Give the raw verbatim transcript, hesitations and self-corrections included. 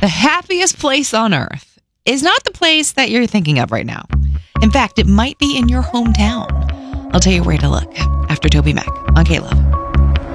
The happiest place on earth is not the place that you're thinking of right now. In fact, it might be in your hometown. I'll tell you where to look after Toby Mac on K-Love.